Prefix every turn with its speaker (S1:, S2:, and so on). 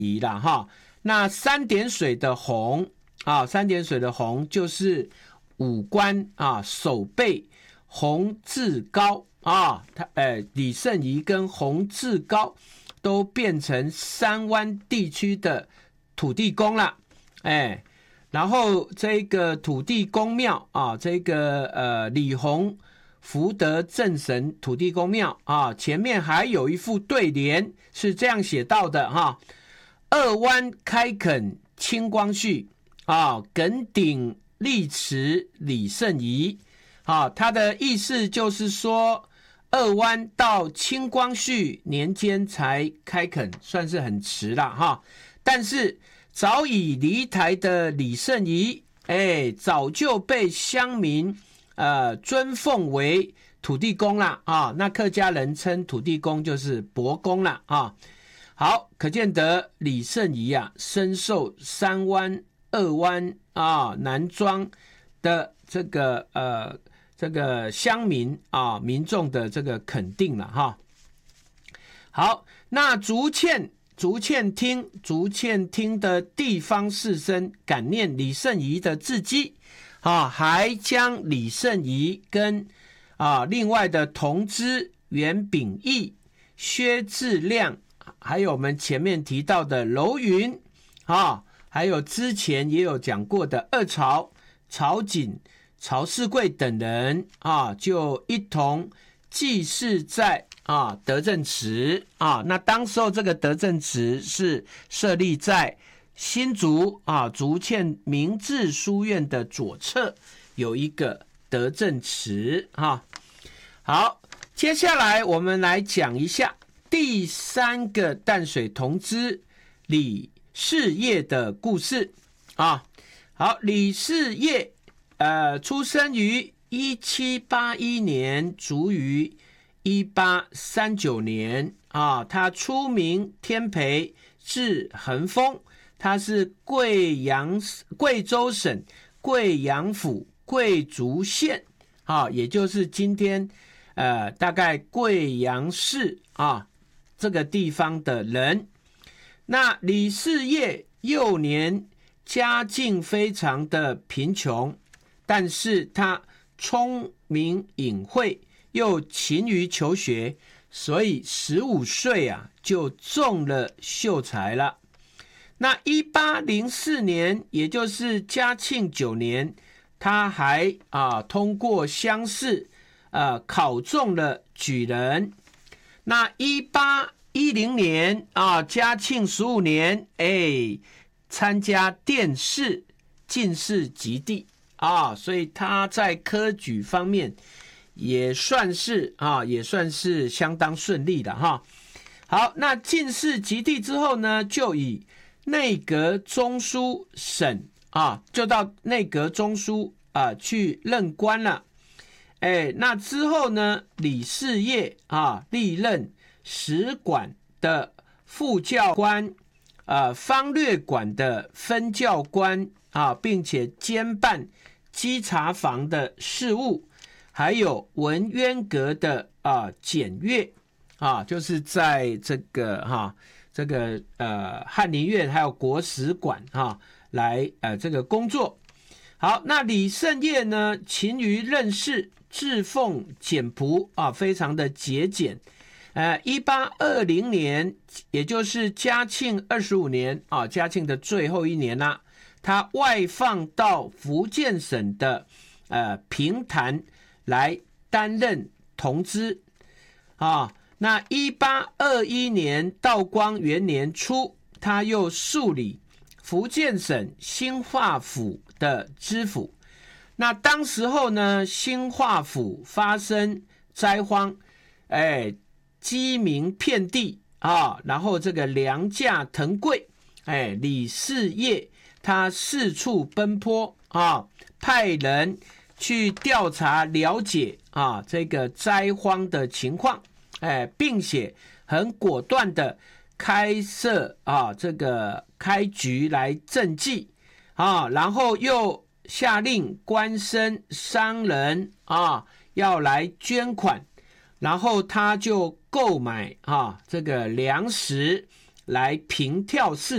S1: 宜啦哈。那三点水的红啊，三点水的红就是五官啊，手背洪志高啊，李圣仪跟洪志高都变成三湾地区的土地公了，然后这个土地公庙啊，这个李洪福德正神土地公庙啊，前面还有一副对联是这样写到的哈：二湾开垦清光绪啊，耿鼎立祠李圣仪啊，它的意思就是说，二湾到清光绪年间才开垦，算是很迟了哈。但是早已离台的李圣仪，早就被乡民尊奉为土地公啦啊。那客家人称土地公就是伯公啦啊。好，可见得李圣仪啊，深受三湾、二湾啊、南庄的这个乡民啊民众的这个肯定了哈。好，那竹堑厅的地方士绅感念李圣仪的事迹啊，还将李圣仪跟另外的同知袁秉义、薛志亮，还有我们前面提到的楼云啊，还有之前也有讲过的二曹、曹景、曹世贵等人啊，就一同祭祀在德政祠啊。那当时候这个德政祠是设立在新竹竹堑明治书院的左侧有一个德政祠啊。好，接下来我们来讲一下第三个淡水同知李世业的故事啊。好，李世业出生于1781年，卒于1839年啊。他出名天培，字恒丰，他是贵州省贵阳府贵竹县啊，也就是今天大概贵阳市啊这个地方的人。那李世业幼年家境非常的贫穷，但是他聪明隐晦，又勤于求学，所以15岁就中了秀才了。那1804年，也就是嘉庆9年，他还通过乡试考中了举人。那1810年嘉庆15年，参加殿试，进士及第所以他在科举方面也算是相当顺利的哈。好，那进士及第之后呢，就以内阁中书省就到内阁中书去任官了。那之后呢，李世业历任史馆的副教官，方略馆的分教官并且兼办稽查房的事务，还有文渊阁的检阅就是在这个翰林院还有国史馆来这个工作。好，那李圣业呢，勤于任事，侍奉简朴非常的节俭。1820年，也就是嘉庆25年嘉庆的最后一年啦，他外放到福建省的平潭来担任同知那1821年道光元年初，他又署理福建省兴化府的知府。那当时候呢，兴化府发生灾荒，饥民遍地然后这个粮价腾贵，李世业他四处奔波派人去调查了解这个灾荒的情况，并且很果断的开设这个开局来赈济然后又下令官绅商人要来捐款，然后他就购买这个粮食来平跳市